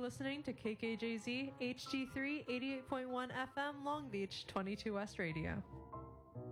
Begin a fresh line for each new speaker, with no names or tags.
listening to KKJZ HD3 88.1 FM Long Beach 22 West Radio.